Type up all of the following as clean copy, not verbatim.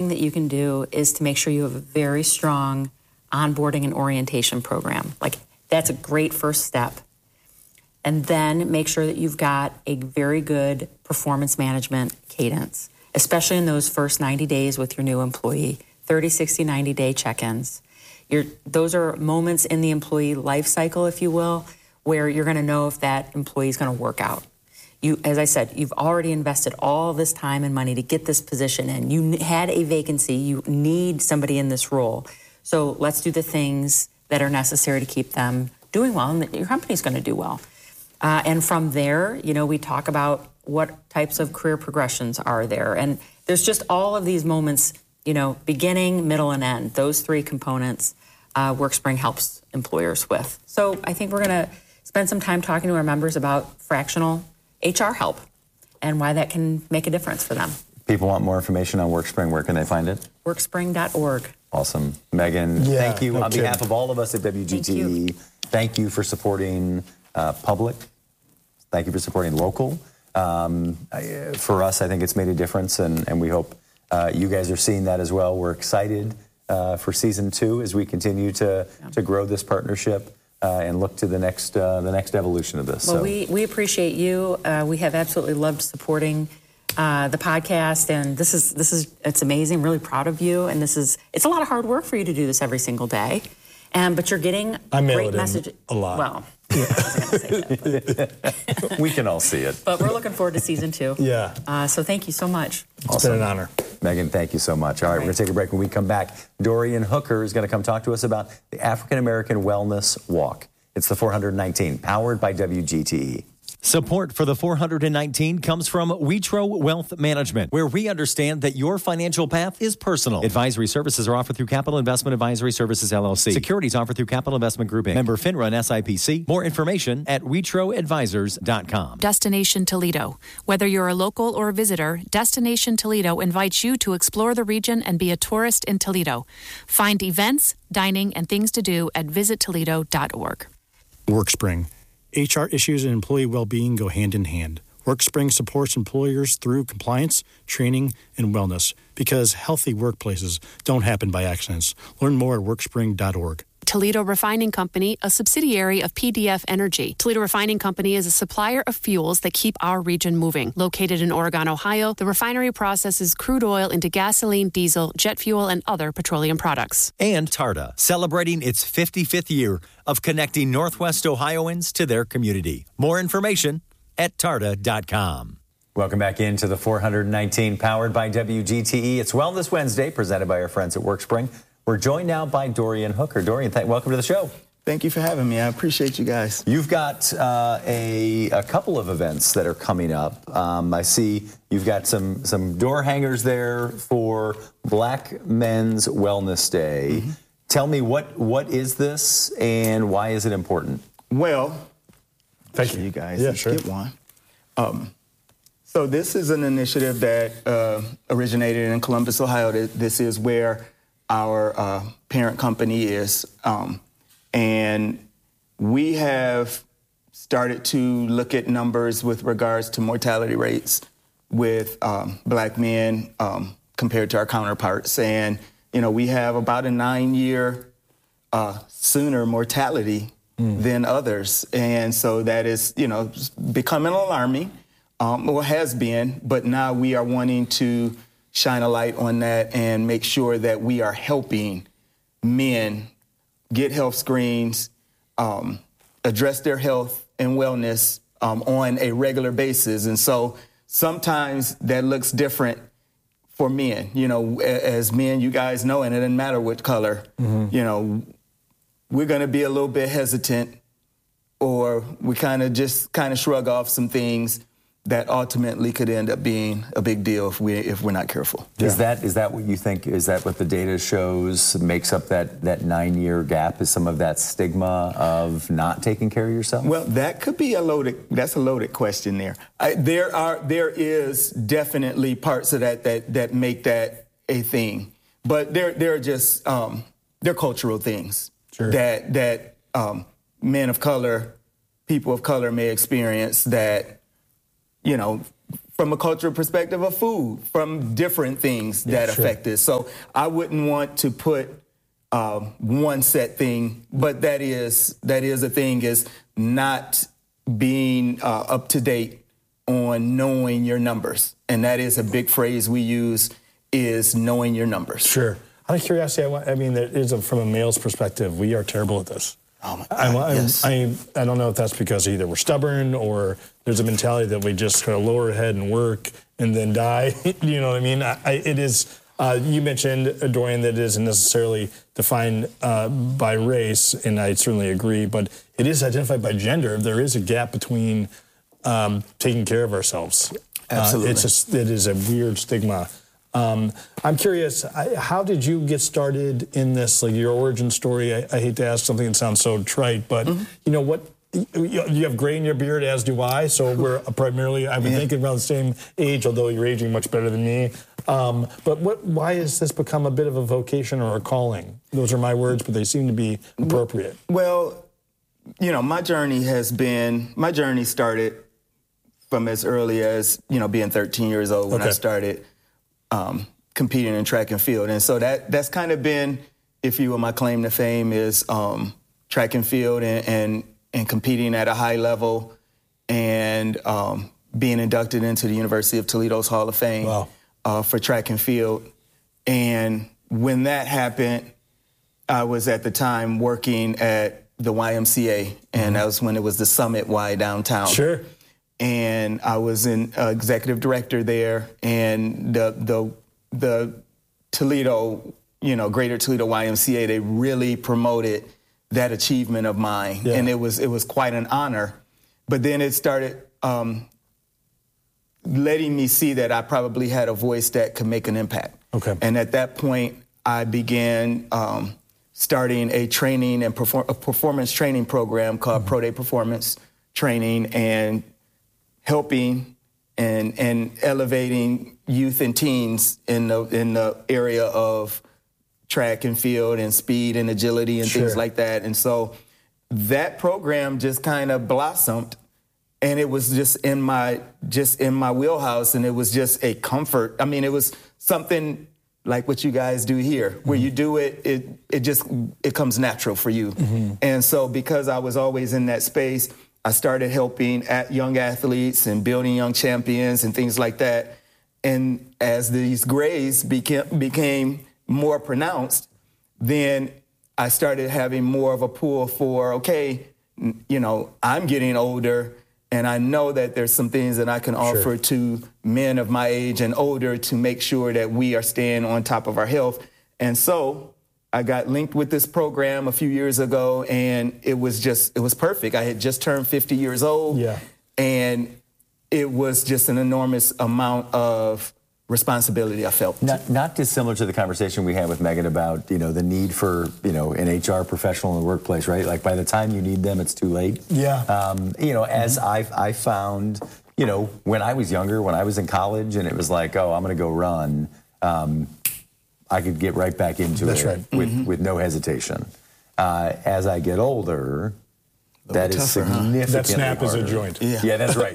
that you can do is to make sure you have a very strong onboarding and orientation program. Like, that's a great first step. And then make sure that you've got a very good performance management cadence, especially in those first 90 days with your new employee, 30, 60, 90-day check-ins. Those are moments in the employee life cycle, if you will, where you're going to know if that employee is going to work out. As I said, you've already invested all this time and money to get this position in. You had a vacancy. You need somebody in this role. So let's do the things that are necessary to keep them doing well, and that your company's going to do well. And from there, we talk about what types of career progressions are there. And there's just all of these moments, beginning, middle, and end. Those three components WorkSpring helps employers with. So I think we're going to spend some time talking to our members about fractional HR help and why that can make a difference for them. People want more information on WorkSpring. Where can they find it? WorkSpring.org. Awesome. Megan, thank you on behalf of all of us at WGTE. Thank you for supporting public. Thank you for supporting local. For us, I think it's made a difference, and we hope you guys are seeing that as well. We're excited for season 2 as we continue to grow this partnership and look to the next evolution of this. Well, we appreciate you. We have absolutely loved supporting the podcast, and this is it's amazing. I'm really proud of you, and it's a lot of hard work for you to do this every single day. But you're getting great messages. A lot. Well, I wasn't going to say that. We can all see it. But we're looking forward to season 2. Yeah. So thank you so much. It's been an honor. Megan, thank you so much. All right, we're going to take a break. When we come back, Dorian Hooker is going to come talk to us about the African American Wellness Walk. It's the 419, powered by WGTE. Support for the 419 comes from Witro Wealth Management, where we understand that your financial path is personal. Advisory services are offered through Capital Investment Advisory Services, LLC. Securities offered through Capital Investment Group, Inc. Member FINRA and SIPC. More information at WitroAdvisors.com. Destination Toledo. Whether you're a local or a visitor, Destination Toledo invites you to explore the region and be a tourist in Toledo. Find events, dining, and things to do at visittoledo.org. WorkSpring. HR issues and employee well-being go hand in hand. WorkSpring supports employers through compliance, training, and wellness because healthy workplaces don't happen by accidents. Learn more at WorkSpring.org. Toledo Refining Company, a subsidiary of PDF Energy. Toledo Refining Company is a supplier of fuels that keep our region moving. Located in Oregon, Ohio, the refinery processes crude oil into gasoline, diesel, jet fuel, and other petroleum products. And TARTA, celebrating its 55th year of connecting Northwest Ohioans to their community. More information at tarta.com. Welcome back into the 419, powered by WGTE. It's Wellness Wednesday, presented by our friends at WorkSpring. We're joined now by Dorian Hooker. Dorian, welcome to the show. Thank you for having me. I appreciate you guys. You've got a couple of events that are coming up. I see you've got some door hangers there for Black Men's Wellness Day. Mm-hmm. Tell me, what is this and why is it important? Well, thank you guys. Yeah, sure. Get one. So this is an initiative that originated in Columbus, Ohio. This is where our parent company is. And we have started to look at numbers with regards to mortality rates with Black men compared to our counterparts. And, we have about a 9-year sooner mortality than others. And so that is, becoming alarming, or has been, but now we are wanting to shine a light on that and make sure that we are helping men get health screens, address their health and wellness on a regular basis. And so sometimes that looks different for men. As men, you guys know, and it doesn't matter what color, we're going to be a little bit hesitant, or we kind of shrug off some things that ultimately could end up being a big deal if we're not careful. Yeah. Is that what you think? Is that what the data shows makes up that 9-year gap? Is some of that stigma of not taking care of yourself? Well, that could be a loaded question there. There is definitely parts of that make that a thing, but there are just they're cultural things. Sure. that men of color, people of color may experience that. from a cultural perspective of food, from different things that affect this. So I wouldn't want to put one set thing, but that is a thing, is not being up to date on knowing your numbers. And that is a big phrase we use, is knowing your numbers. Sure. Out of curiosity, I mean, there is from a male's perspective, we are terrible at this. Oh my God, yes. I don't know if that's because either we're stubborn or there's a mentality that we just kind of lower our head and work and then die. You know what I mean? It is, you mentioned, Dorian, that it isn't necessarily defined by race, and I certainly agree, but it is identified by gender. There is a gap between taking care of ourselves. Absolutely. It is a weird stigma. I'm curious, how did you get started in this, like your origin story? I hate to ask something that sounds so trite, but you know what? You have gray in your beard, as do I, so we're primarily, I've been thinking around the same age, although you're aging much better than me. But why has this become a bit of a vocation or a calling? Those are my words, but they seem to be appropriate. Well, you know, my journey started from as early as, you know, being 13 years old when I started competing in track and field. And so that's kind of been, if you will, my claim to fame is track and field and competing at a high level and being inducted into the University of Toledo's Hall of Fame for track and field. And when that happened, I was at the time working at the YMCA, and that was when it was the Summit Y downtown. Sure. And I was an executive director there, and the Toledo, you know, Greater Toledo YMCA, they really promoted that achievement of mine, and it was quite an honor. But then it started letting me see that I probably had a voice that could make an impact. Okay. And at that point, I began starting a training and performance training program called Pro Day Performance Training, and helping and elevating youth and teens in the area of track and field and speed and agility and things like that. And so that program just kind of blossomed, and it was just in my wheelhouse, and it was just a comfort. I mean, it was something like what you guys do here, where you do it comes natural for you. And so because I was always in that space, I started helping young athletes and building young champions and things like that. And as these grays became more pronounced, then I started having more of a pull for, okay, you know, I'm getting older, and I know that there's some things that I can offer to men of my age and older to make sure that we are staying on top of our health. And so I got linked with this program a few years ago, and it was perfect. I had just turned 50 years old, and it was just an enormous amount of responsibility I felt. Not dissimilar to the conversation we had with Megan about, you know, the need for, you know, an HR professional in the workplace, right? Like by the time you need them, it's too late. Yeah. You know, as I found, you know, when I was younger, when I was in college, and it was like, oh, I'm going to go run, I could get right back into it with no hesitation. As I get older, that is significantly That snap harder. is a joint. Yeah, that's right.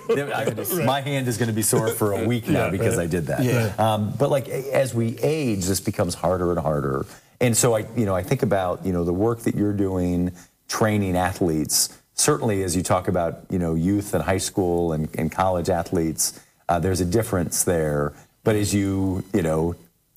My hand is going to be sore for a week now because I did that. Yeah. But like as we age, this becomes harder and harder. And so I think about, you know, the work that you're doing, training athletes. Certainly, as you talk about, you know, youth and high school and college athletes, there's a difference there. But as you look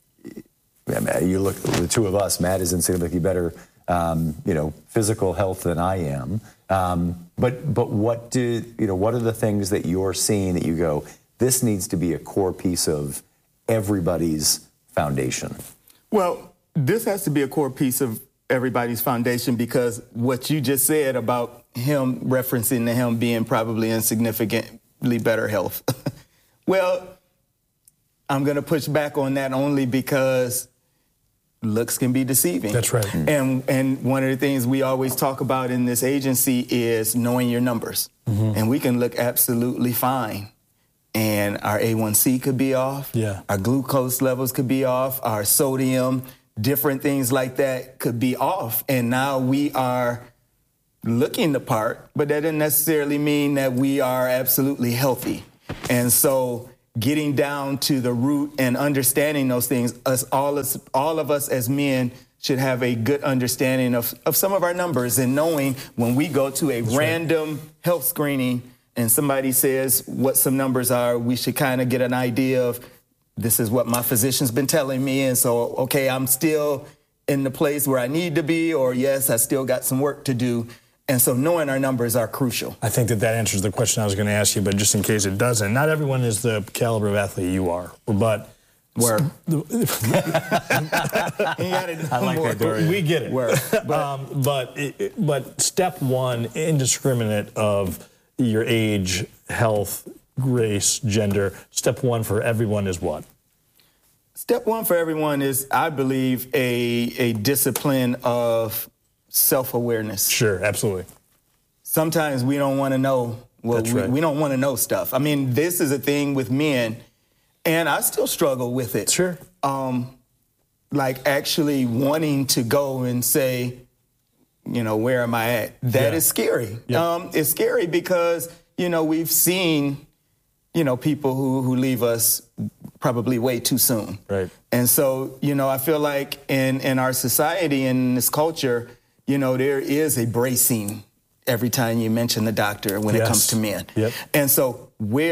at the two of us, Matt is in significantly better physical health than I am. But what are the things that you're seeing that you go, this needs to be a core piece of everybody's foundation? Well, this has to be a core piece of everybody's foundation, because what you just said about him, referencing to him being probably in significantly better health. Well, I'm going to push back on that only because looks can be deceiving. That's right. And one of the things we always talk about in this agency is knowing your numbers. And we can look absolutely fine, and our A1C could be off. Yeah. Our glucose levels could be off. Our sodium, different things like that could be off. And now we are looking the part, but that doesn't necessarily mean that we are absolutely healthy. And so getting down to the root and understanding those things, all of us as men should have a good understanding of some of our numbers, and knowing when we go to a random health screening and somebody says what some numbers are, we should kind of get an idea of, this is what my physician's been telling me. And so, okay, I'm still in the place where I need to be, or yes, I still got some work to do. And so knowing our numbers are crucial. I think that answers the question I was going to ask you, but just in case it doesn't, not everyone is the caliber of athlete you are, but... Where? I like that, Dorian. We get it. Where? But step one, indiscriminate of your age, health, race, gender, step one for everyone is what? Step one for everyone is, I believe, a discipline of self-awareness. Sure, absolutely. Sometimes we don't want to know. Well, we don't want to know stuff. I mean, this is a thing with men, and I still struggle with it. Sure. Like actually wanting to go and say, where am I at? That is scary. Yep. It's scary because, we've seen, people who leave us probably way too soon. Right. And so, I feel like in our society and in this culture, there is a bracing every time you mention the doctor when it comes to men. Yep. And so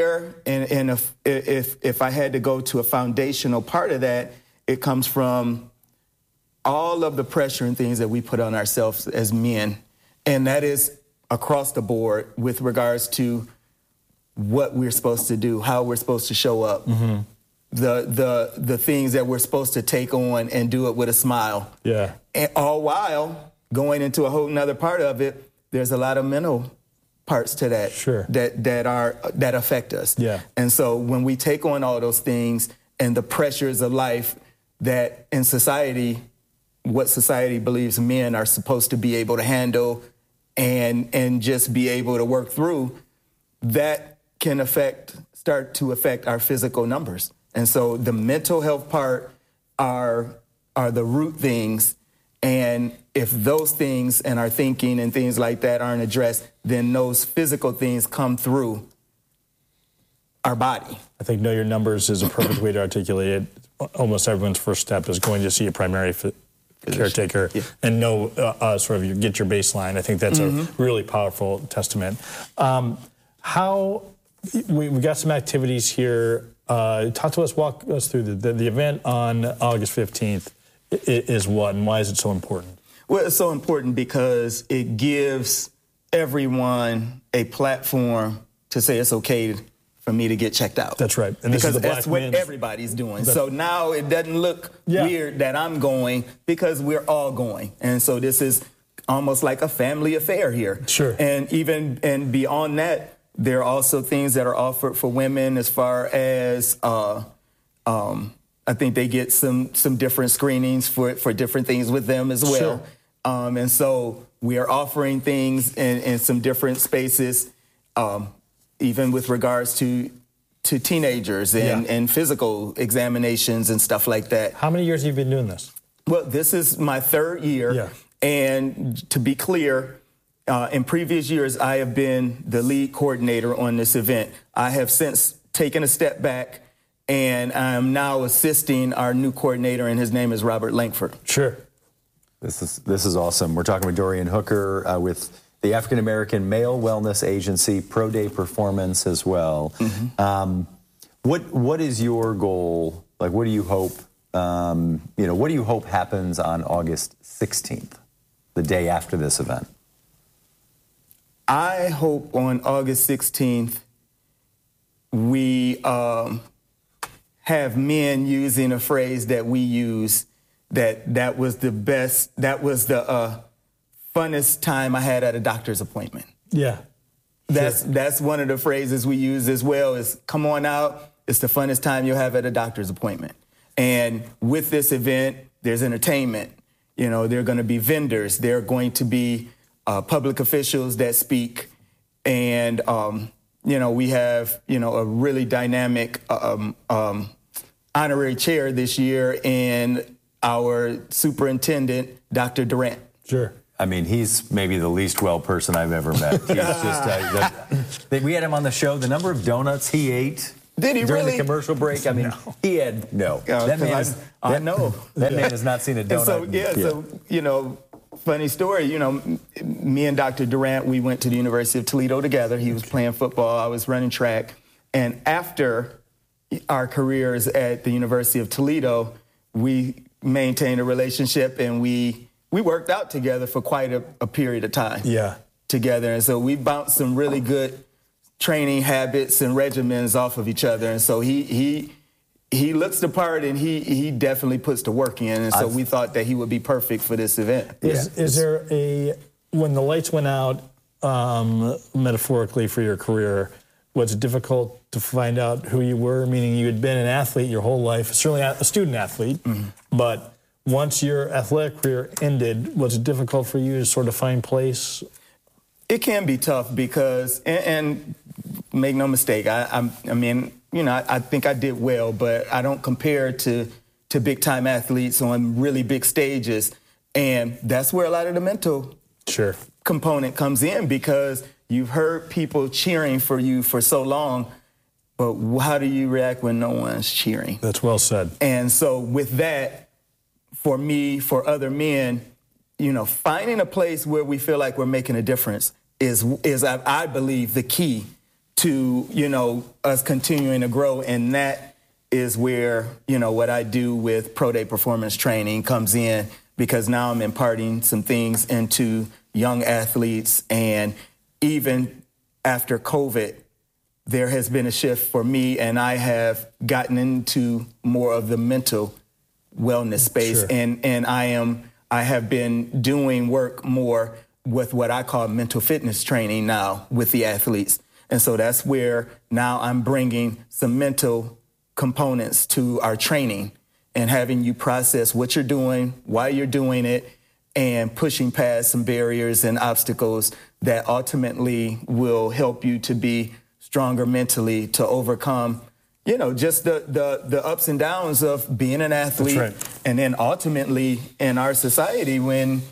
if I had to go to a foundational part of that, it comes from all of the pressure and things that we put on ourselves as men. And that is across the board with regards to what we're supposed to do, how we're supposed to show up, the things that we're supposed to take on and do it with a smile. Yeah. And all while going into a whole nother part of it, there's a lot of mental parts to that that affect us. Yeah. And so when we take on all those things and the pressures of life that in society, what society believes men are supposed to be able to handle and just be able to work through, that can start to affect our physical numbers. And so the mental health part are the root things. And if those things and our thinking and things like that aren't addressed, then those physical things come through our body. I think know your numbers is a perfect way to articulate it. Almost everyone's first step is going to see a primary caretaker and know get your baseline. I think that's a really powerful testament. We got some activities here. Walk us through the event on August 15th. Is what, and why is it so important? Well, it's so important because it gives everyone a platform to say it's okay for me to get checked out. That's right. And because that's what everybody's doing. So now it doesn't look weird that I'm going, because we're all going. And so this is almost like a family affair here. Sure. And beyond that, there are also things that are offered for women as far as I think they get some different screenings for different things with them as well. Sure. And so we are offering things in some different spaces, even with regards to teenagers and physical examinations and stuff like that. How many years have you been doing this? Well, this is my third year. Yeah. And to be clear, in previous years, I have been the lead coordinator on this event. I have since taken a step back, and I'm now assisting our new coordinator, and his name is Robert Langford. Sure. This is awesome. We're talking with Dorian Hooker with the African American Male Wellness Agency, Pro Day Performance as well. What is your goal? Like, what do you hope? What do you hope happens on August 16th, the day after this event? I hope on August 16th we have men using a phrase that we use, that was the best, that was the funnest time I had at a doctor's appointment. Yeah. That's one of the phrases we use as well, is come on out, it's the funnest time you'll have at a doctor's appointment. And with this event, there's entertainment. There are going to be vendors. There are going to be public officials that speak. And, we have, a really dynamic honorary chair this year in our superintendent, Dr. Durant. Sure. I mean, he's maybe the least well person I've ever met. He's just, we had him on the show. The number of donuts he ate during the commercial break. I mean, he had that man. I know that man has not seen a donut. So funny story. Me and Dr. Durant, we went to the University of Toledo together. He was playing football. I was running track, and after our careers at the University of Toledo, we maintained a relationship, and we worked out together for quite a period of time. Yeah. Together. And so we bounced some really good training habits and regimens off of each other. And so he looks the part, and he definitely puts the work in. And so we thought that he would be perfect for this event. Is there when the lights went out, metaphorically for your career, was it difficult to find out who you were? Meaning you had been an athlete your whole life, certainly a student athlete, but once your athletic career ended, was it difficult for you to sort of find place? It can be tough because, and make no mistake, I think I did well, but I don't compare to big-time athletes on really big stages. And that's where a lot of the mental component comes in, because you've heard people cheering for you for so long, but how do you react when no one's cheering? That's well said. And so with that, for me, for other men, finding a place where we feel like we're making a difference is I believe, the key to, us continuing to grow. And that is where, what I do with Pro Day Performance Training comes in, because now I'm imparting some things into young athletes. And even after COVID, there has been a shift for me, and I have gotten into more of the mental wellness space. And I have been doing work more with what I call mental fitness training now with the athletes. And so that's where now I'm bringing some mental components to our training and having you process what you're doing, why you're doing it, and pushing past some barriers and obstacles that ultimately will help you to be stronger mentally, to overcome, just the ups and downs of being an athlete. That's right. And then ultimately in our society, when,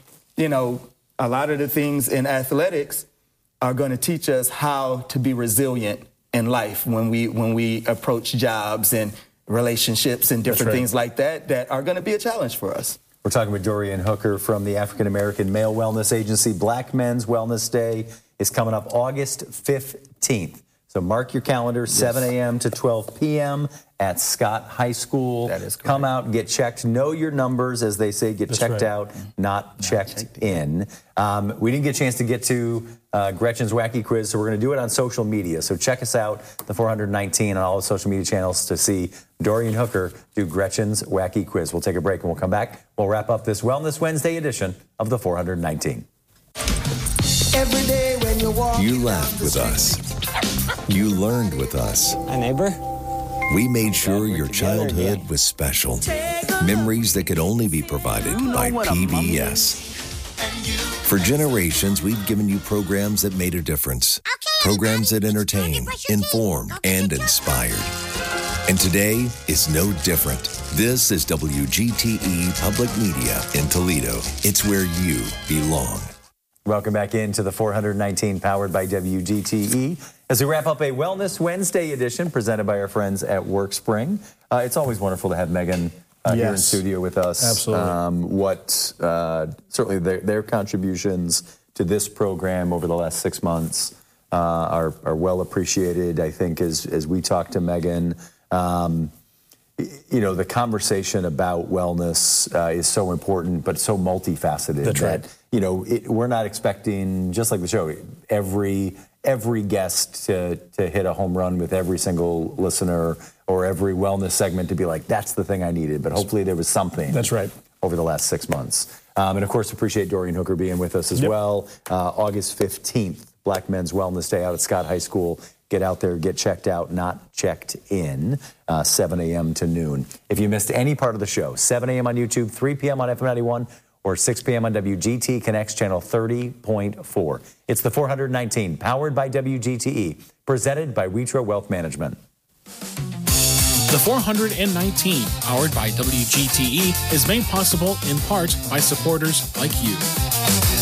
a lot of the things in athletics are going to teach us how to be resilient in life when we approach jobs and relationships and different things like that are going to be a challenge for us. We're talking with Dorian Hooker from the African American Male Wellness Agency. Black Men's Wellness Day is coming up August 15th. So mark your calendar, 7 a.m. to 12 p.m. at Scott High School. That is correct. Come out and get checked. Know your numbers, as they say. Get checked out, not checked in. We didn't get a chance to get to Gretchen's Wacky Quiz, so we're going to do it on social media. So check us out, the 419 on all the social media channels, to see Dorian Hooker do Gretchen's Wacky Quiz. We'll take a break and we'll come back. We'll wrap up this Wellness Wednesday edition of the 419. Every day when you walk, you laughed with us. You learned with us. Hi, neighbor. We made sure your childhood was special. Memories that could only be provided by PBS. For generations, we've given you programs that made a difference. Programs that entertained, informed, and inspired. And today is no different. This is WGTE Public Media in Toledo. It's where you belong. Welcome back into the 419, powered by WGTE, as we wrap up a Wellness Wednesday edition presented by our friends at WorkSpring. It's always wonderful to have Megan here in studio with us. Absolutely. Certainly their contributions to this program over the last 6 months are well appreciated, I think, as we talk to Megan. The conversation about wellness is so important, but so multifaceted. That's right. We're not expecting, just like the show, every guest to hit a home run with every single listener, or every wellness segment to be like, that's the thing I needed. But hopefully there was something. That's right. Over the last 6 months. And of course, appreciate Dorian Hooker being with us as well. August 15th, Black Men's Wellness Day out at Scott High School. Get out there, get checked out, not checked in, 7 a.m. to noon. If you missed any part of the show, 7 a.m. on YouTube, 3 p.m. on FM 91, or 6 p.m. on WGT Connects channel 30.4. It's the 419, powered by WGTE, presented by Witro Wealth Management. The 419, powered by WGTE, is made possible in part by supporters like you.